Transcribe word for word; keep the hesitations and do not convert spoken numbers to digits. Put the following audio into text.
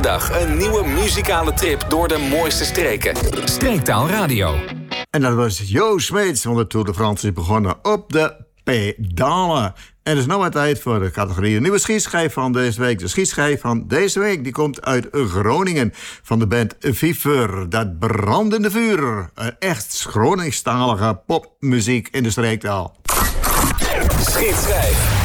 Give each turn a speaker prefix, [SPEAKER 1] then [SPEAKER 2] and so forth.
[SPEAKER 1] dag een nieuwe muzikale trip door de mooiste streken. Streektaal Radio.
[SPEAKER 2] En dat was Jo Smeets, want de Tour de France is begonnen op de pedalen. En het is nu weer tijd voor de categorie nieuwe schietschijf van deze week. De schietschijf van deze week die komt uit Groningen van de band Viver. Dat brandende vuur. Een echt Groningstalige popmuziek in de streektaal.
[SPEAKER 1] Schietschijf.